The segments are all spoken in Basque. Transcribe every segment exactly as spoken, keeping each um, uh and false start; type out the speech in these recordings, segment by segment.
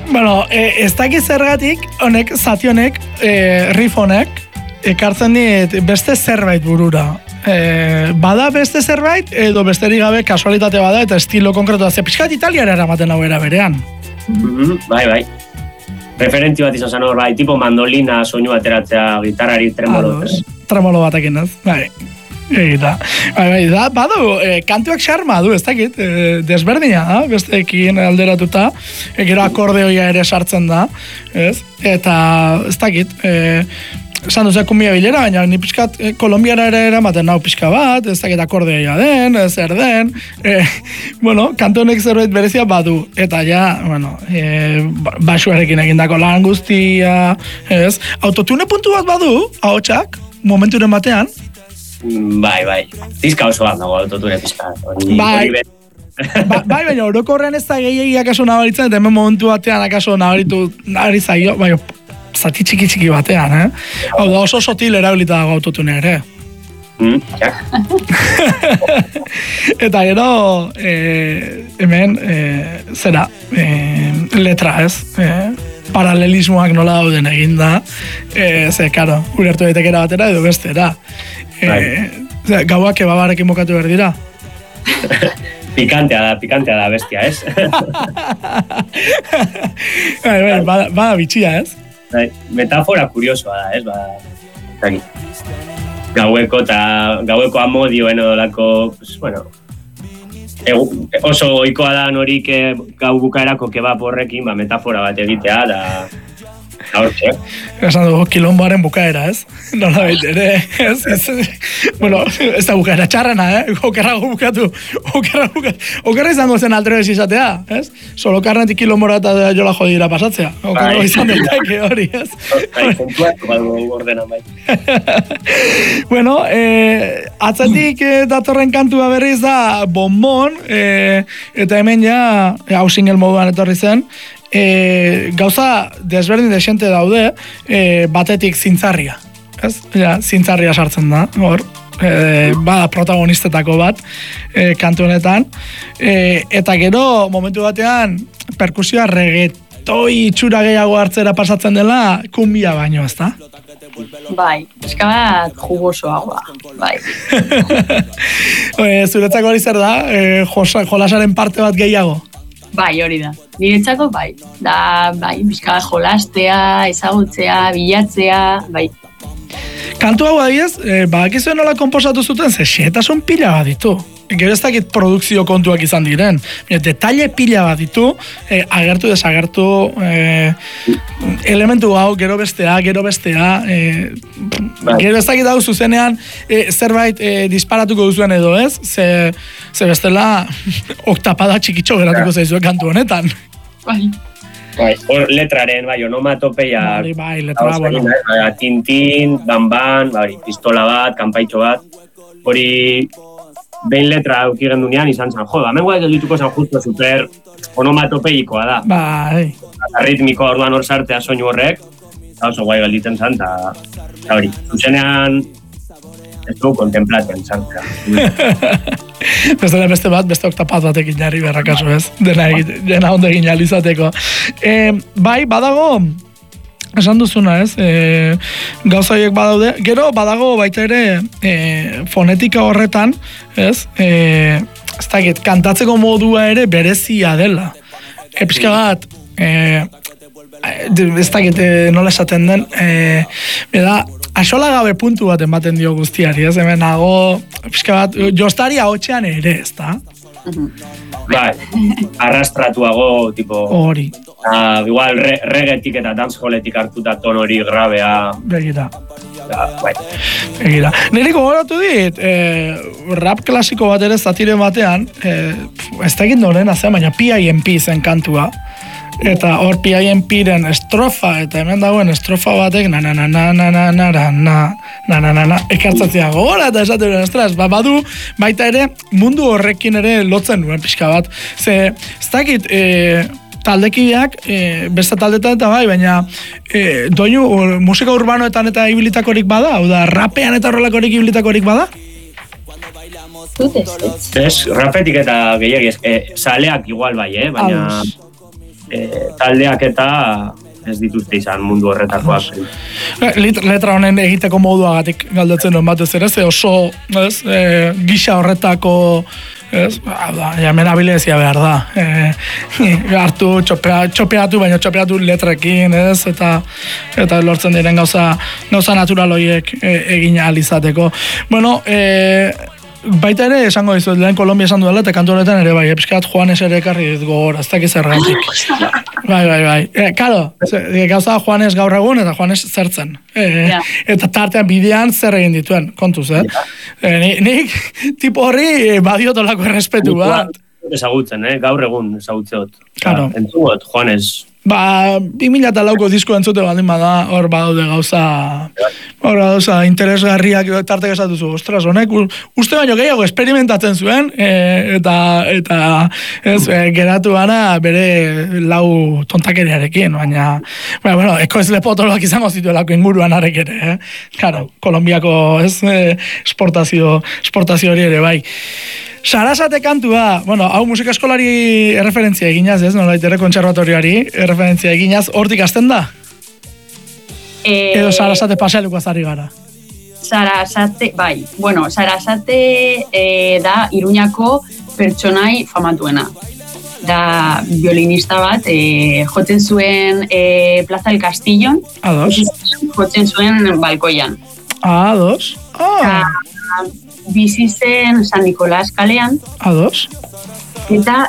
Bueno, e, ez dakit zergatik, honek, zati honek, e, riff honek, ekartzen dit beste zerbait burura. E, bada beste zerbait, edo besterik gabe kasualitate bada, eta estilo konkretu da. Ze pixkat italiara eramaten hau era berean. Mm-hmm, bai, bai. Referentzi bat izan zen hor, bai, tipo mandolina soinu ateratzea gitarrari tremolo. Ados, tremolo batekin ez, bai. Eta, bai, bai, da, badu, e, kantuak xarma du, ez dakit, e, desberdina da, besteekin alderatuta, e, gero akordeoia ere sartzen da, ez? Eta, ez dakit, e, esan duzak kumbia bilera, baina ni pixkat e, kolombiara ere eramaten nau pixka bat, ez dakit akordeoia den, zer den, e, bueno, kantu honek zerbait berezia badu, eta ja, bueno, e, basuarekin egindako lan guztia, ez? Autotune puntu bat badu, ahotsak, momenturen batean, Bai, bai. Pizka oso bat dago autotune pizka. Bai. ba, bai, baina orokorrean ez da gehiagi akaso nabaritzen, eta hemen momentu batean akaso nabaritu, nabari zaio, bai, zati txiki txiki batean, eh? Hau da oso sotil erabilita dago autotune ere. Mm, ja. Eta gero, eh, hemen, eh, zera, eh, letra ez, eh? Paralelismoak nola dauden eginda, eh, ze, karo, ulertu daitekera batera edo bestera. Eh, gauak kebabarekin bokatu behar dira. Pikantea da, pikantea da bestia, ez? bai, bai, bada, bada bitxia, ez? Bai, metafora kuriosoa da, ez? Bada, gaueko eta gaueko amodioen odolako, pues, bueno, egu, oso ohikoa da norik gau bukaerako kebab horrekin, ba, metafora bat egitea, da... Hortxe. Esan dugu, kilomboaren bukaera, ez? Nola baita ere, ez? ez bueno, ez da bukaera txarrena, eh? Okerrago bukatu, okerrago bukatu. Okerra izango zen altrebez izatea, ez? Solo karnetik kilombora eta jola jodira pasatzea. Okerrago izan daiteke hori, ez? Bai, kontuatu bat ordena, bai. Bueno, eh, atzatik eh, datorren kantua berriz da Bonbon, eh, eta hemen ja, hau single moduan etorri zen, E, gauza desberdin desente daude, e, batetik zintzarria, ez? Ja, zintzarria sartzen da, hor, e, bada protagonistetako bat, e, kantu honetan, e, eta gero momentu batean perkusioa reggaetoi itxura gehiago hartzera pasatzen dela, kumbia baino, ez da? Bai, eska bat jugosoagoa, bai. e, zuretzako hori zer da, e, jolasaren parte bat gehiago? Bai, hori da. Niretzako bai. Da, bai, bizka jolastea, ezagutzea, bilatzea, bai. Kantu hau adiez, e, badakizuen nola konposatu zuten, ze xehetasun pila bat ditu. Gero ez dakit produkzio kontuak izan diren. Detaile pila bat ditu, e, agertu desagertu, e, elementu hau, gero bestea, gero bestea, e, gero ez dakit hau zuzenean e, zerbait e, disparatuko duzuen edo ez, ze, ze bestela oktapada txikitxo geratuko zaizue kantu honetan. Bai. Bai, hor letraren, bai, onomatopeia. Bai, bai, letra, bueno. Bai, tintin, ban-ban, bai, pistola bat, kanpaitxo bat, hori... behin letra aukigen dunean izan zen, jo, hemen guai geldituko zen justo super onomatopeikoa da. Bai. Ritmikoa orduan hor sartea soinu horrek, eta oso guai gelditzen zen, eta hori, zuzenean ez dugu kontemplatzen zen. Beste beste bat, beste oktapat batekin jarri berrakazu ez, dena, dena ondo egin alizateko. E, bai, badago, esan duzuna, ez? E, gauza horiek badaude. Gero badago baita ere e, fonetika horretan, ez? E, ez dakit, kantatzeko modua ere berezia dela. E, pixka bat, e, ez dakit, e, nola esaten den, e, beda, axola gabe puntu bat ematen dio guztiari, ez? Hemen nago, pixka bat, jostari ahotxean ere, ez da? Bai, arrastratuago, tipo... Hori. Uh, igual re, reggaetik eta dancehalletik hartuta ton hori grabea. Begira. Ja, bai. Begira. Niri gogoratu dit, eh, rap klasiko bat ere zatire batean, eh, ez da egin doren, baina P I M P zen kantua. Eta hor P I M P-ren estrofa, eta hemen dagoen estrofa batek, na na na na na na na na na na na na na ekartzatzea gogora eta esaten duen, ostras, ba, badu baita ere mundu horrekin ere lotzen duen pixka bat. Ze, ez dakit, e, taldekideak, e, beste taldetan eta bai, baina e, doinu musika urbanoetan eta ibilitakorik bada, hau da, rapean eta horrelakorik ibilitakorik bada? Ez, rapetik eta gehiagiz, e, saleak igual bai, eh? Baina... e, taldeak eta ez dituzte izan mundu horretakoak. Letra honen egiteko moduagatik galdetzen duen batez ere, ze oso ez, e, gisa horretako ez, da, jamen abilezia behar da. E, hartu, txopea, txopeatu, baina txopeatu letrekin, ez, eta eta lortzen diren gauza, gauza natural horiek e, egin ahal izateko. Bueno, e, baita ere, esango dizuet, lehen Kolombia esan duela, eta kantu honetan ere bai, episkat Juanes ere ekarri gogora, ez dakiz zergatik. Bai, bai, bai. E, karo, gauza Juanes gaur egun, eta Juanes zertzen. E, yeah. Eta tartean bidean zer egin dituen, kontuz, eh? Yeah. E, nik, tipo horri, badiotolako errespetu bat. Ezagutzen, eh? Gaur egun ezagutzeot. Claro. Entzugot, Juanes. Ba, bi mila eta lauko disko entzute baldin bada, hor badaude gauza, hor gauza interesgarriak tartek esatuzu, ostras, honek, uste baino gehiago experimentatzen zuen, e, eta, eta ez, e, geratu gana bere lau tontakeriarekin, baina, baina, bueno, eko ez lepotoloak izango zituelako inguruan arek ere, eh? Claro, Kolombiako, ez, e, esportazio, esportazio hori ere, bai. Sarasate kantua, bueno, hau musika eskolari erreferentzia eginaz, ez, nolait ere kontserbatorioari erreferentzia eginaz, hortik hasten da? E... Edo Sarasate pasealuko azari gara? Sarasate, bai, bueno, Sarasate e, da Iruñako pertsonai famatuena. Da violinista bat, e, jotzen zuen e, Plaza del Castillon, Ados. Jotzen zuen balkoian. Ados. Ah. Bizi zen San Nicolás kalean. Ados. Eta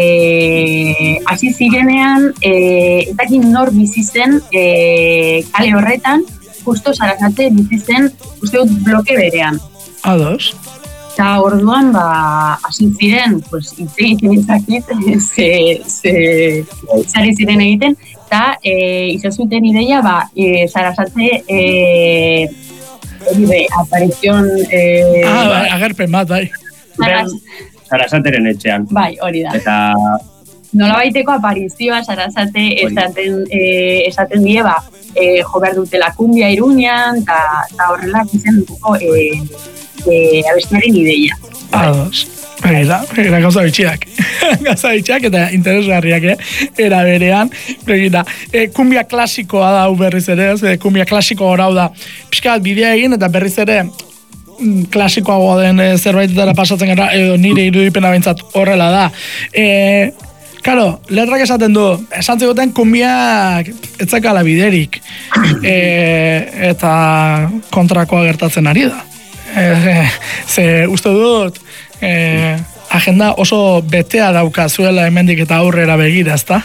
e, hasi zirenean, e, etakin nor bizi zen e, kale horretan, justo Sarasate bizi zen, uste dut bloke berean. Ados. Eta orduan, ba, hasi ziren, pues, hitz egiten izakit, ze, ze, zari ziren egiten, eta e, izazuten ideia, ba, e, Sarasate, e, hori be, aparizion... Eh, ah, bai, agerpen bat, bai. Sarasateren etxean. Bai, hori da. Eta... Nola baiteko aparizioa Sarasate esaten, eh, esaten die, ba, eh, jo behar dutela kumbia Iruñan, eta horrela izen dutuko eh, eh, abestiaren ideia. Ados. Begira, begira, gauza bitxiak. Gauza bitxiak eta interesgarriak, eh? Era berean, begira. E, kumbia klasikoa da hau berriz ere, ez? Kumbia klasiko horau da. Piskat bidea egin eta berriz ere klasikoagoa den e, zerbaitetara pasatzen gara, edo nire irudipena behintzat horrela da. E, Karo, letrak esaten du, esan zegoten kumbiak etzakala biderik, e, eta kontrakoa gertatzen ari da. E, ze uste dut, e, agenda oso betea dauka zuela hemendik eta aurrera begira, ezta?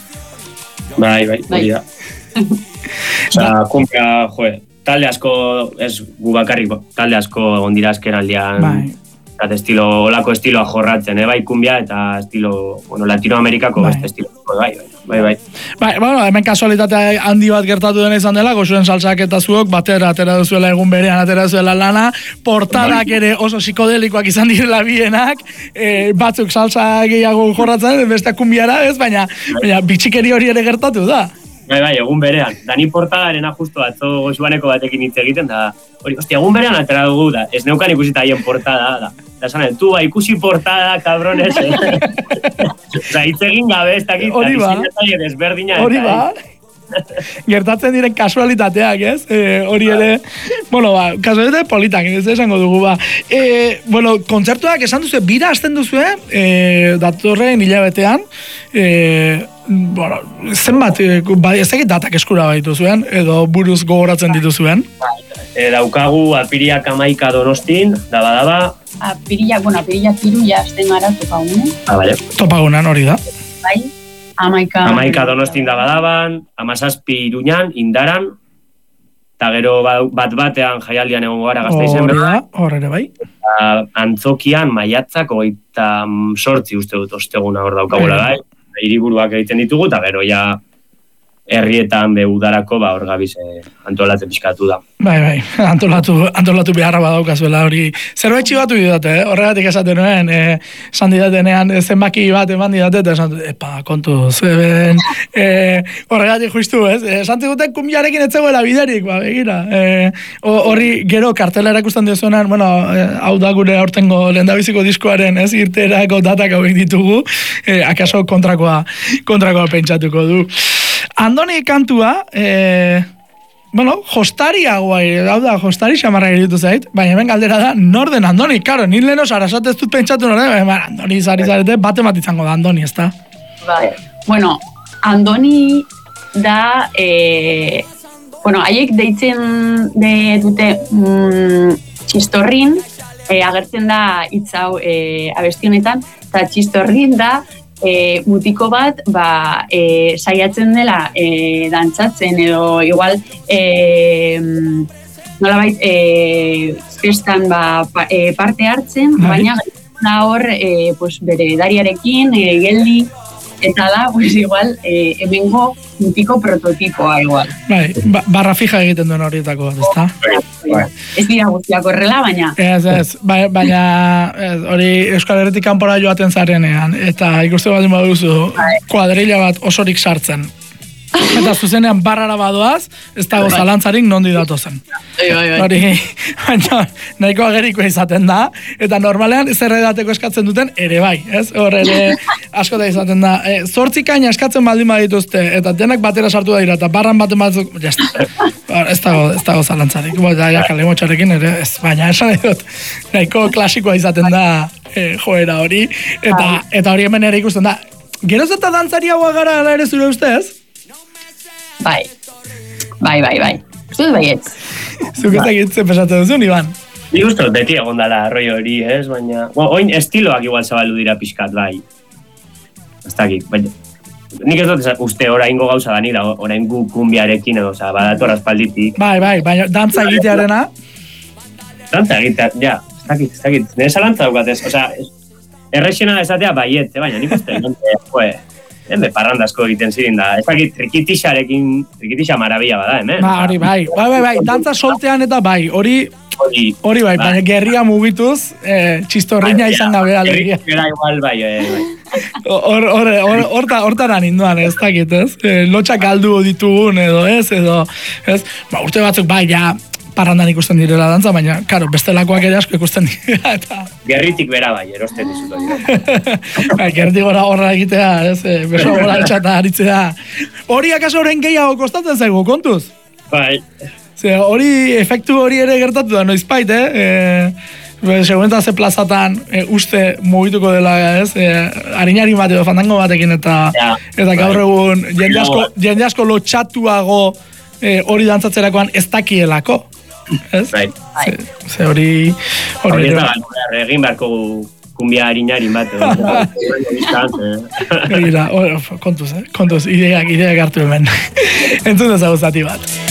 Bai, bai, hori da. Osa, kumbia, joe, talde asko, ez gu bakarrik, talde asko egon dira azkenaldian, bai. Eta estilo, olako estiloa jorratzen, eh? Bai, kumbia eta estilo, bueno, Latinoamerikako bai. Beste estilo, bai, bai, bai, bai. Bai, bueno, hemen kasualitate handi bat gertatu dena izan dela, goxuen salsak eta zuok, batera atera duzuela egun berean atera duzuela lana, portadak bai. Ere oso psikodelikoak izan direla bienak, e, batzuk salsa gehiago jorratzen, beste kumbiara, ez, baina, baina bitxikeri hori ere gertatu da. Bai, bai, egun berean. Dani portadarena justo atzo goxuaneko batekin hitz egiten, da, hori, hostia, egun berean atera dugu, da, ez neukan ikusita haien portada, da, da, zanen, tu, ba, ikusi portada, cabrones, eh? Osa, hitz egin gabe, ez dakit, hori ba, hori ba, gertatzen diren kasualitateak, ez? E, hori ere, bueno, ba, kasualitate politak, ez esango dugu, ba. E, bueno, kontzertuak esan duzu, bira hasten duzu, e, datorren hilabetean, e, bueno, zenbat, ba, ez dakit datak eskura baitu zuen, edo buruz gogoratzen dituzuen? E, daukagu apiriak amaika Donostin, daba, daba. Apiriak, bueno, apiriak iru jazten gara topagunen. Ah, bale. Topagunan hori da. Bai. Amaika... Amaika Donostin dabadaban, amazazpi Iruñan, Indaran, eta gero bat batean jaialdian egon gara Gasteizen. Hori da, hor ere bai. Antzokian, Maiatzak, ogeita sortzi uste dut osteguna hor daukagula gai. Hiriburuak egiten ditugu, eta gero ja herrietan be udarako ba hor gabiz eh, antolatzen pizkatu da. Bai, bai, antolatu, antolatu beharra badaukazuela hori. Zerbait txibatu didate, eh? Horregatik esaten nuen, eh, esan didatenean zenbaki bat eman didate, eta esan dut, epa, kontu, zeben, eh, horregatik justu, ez? Esan duten kumbiarekin etzegoela biderik, ba, begira. Eh, horri gero kartela erakusten diozuenan, bueno, eh, hau da gure aurtengo lehendabiziko diskoaren, ez, irterako datak hauek ditugu, eh, akaso kontrakoa, kontrakoa pentsatuko du. Andoni kantua, eh, bueno, jostari hau, hau da, jostari xamarra geritu zait, baina hemen galdera da, nor den Andoni, karo, nire leheno sarasat ez dut pentsatu nore, baina Andoni zari zarete, bate bat izango da Andoni, ez da? Bai, bueno, Andoni da, eh, bueno, haiek deitzen de dute mm, txistorrin, eh, agertzen da hitz hau eh, abesti honetan, eta txistorrin da, E, mutiko bat ba, e, saiatzen dela e, dantzatzen edo igual e, nolabait e, festan ba, pa, e, parte hartzen, baina da hor e, pues, bere edariarekin e, geldi eta da pues, igual e, hemengo mutiko prototipoa igual. Bai, ba, barra fija egiten duen horietako bat, ezta? Ez dira guztiak horrela, baina... Ez, ez, ba, baina ez, hori Euskal Herritik kanpora joaten zarenean, eta ikuste bat baduzu kuadrilla bat osorik sartzen. Eta zuzenean barrara badoaz, ez dago zalantzarik nondi datozen. Hori, baina nahiko agerikoa izaten da, eta normalean zer edateko eskatzen duten ere bai, ez? Hor ere asko da izaten da. E, zortzik aina eskatzen baldin badituzte, eta denak batera sartu da dira, eta barran baten batzuk, jazta. Ez dago, ez dago zalantzarik. Eta ja, kale motxarekin ere, ez, baina esan edot, nahiko klasikoa izaten da e, joera hori, eta, eta hori hemen ere ikusten da. Geroz eta dantzari hau gara ere zure ustez? Bai, bai, bai, bai. Zuz baietz. Zuk ez dakitzen pesatu duzun, Iban? Ni uste beti egon dala roi hori, ez? Baina, bueno, oin estiloak igual zabaldu dira pixkat, bai. Ez dakit, baina... Nik ez dut uste oraingo gauza da nila, orain gu kumbiarekin edo, oza, badator aspalditik. Bai, bai, baina dantza egitearena? Dantza egitea, ja, ez dakit, ez dakit. Nire zalantza daukat ez, oza, errexena esatea baiet, baina nik uste, nire, joe... Hembe parrandazko egiten zirin da. Ez dakit trikitixarekin, trikitixa marabila bada, hemen. Ba, hori bai, bai, bai, bai, dantza soltean eta bai, hori, hori bai, baina gerria mugituz, eh, txistorrina izan gabe alegia. Gerra igual, bai, bai. Hor, hor, hor, hortan aninduan, ez dakit, ez? Eh, lotxak galdu ditugun edo, ez, edo, ez? Ba, urte batzuk bai, ja, parrandan ikusten direla dantza, baina, karo, bestelakoak ere asko ikusten dira, eta... Gerritik bera bai, erosten dizuto dira. Ba, gerritik gora horra egitea, ez, beso gora etxata aritzea. Hori akaso horren gehiago kostatzen zaigu, kontuz? Bai. Ze, hori, efektu hori ere gertatu da, noizpait, eh? E, Segurentan ze plazatan e, uste mugituko dela, ez? E, harinari bat edo fandango batekin, eta, ja, eta gaur egun jende asko, jende asko lotxatuago e, hori dantzatzerakoan ez dakielako. Ez? Bai. Ze, ze hori... Hori ez da, egin beharko kumbia harinarin bat. Gira, kontuz, eh? Kontuz, ideak, ideak hartu hemen. Entzun dezago zati bat.